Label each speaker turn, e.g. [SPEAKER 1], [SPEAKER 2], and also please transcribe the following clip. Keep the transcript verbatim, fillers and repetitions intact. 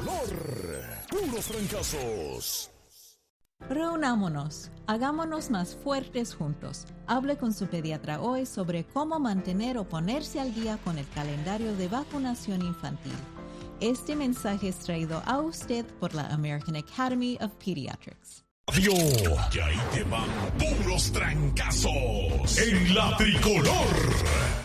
[SPEAKER 1] tricolor. Puros trancazos.
[SPEAKER 2] Reunámonos, hagámonos más fuertes juntos. Hable con su pediatra hoy sobre cómo mantener o ponerse al día con el calendario de vacunación infantil. Este mensaje es traído a usted por la American Academy of Pediatrics.
[SPEAKER 1] Y ahí te van puros trancazos en la tricolor.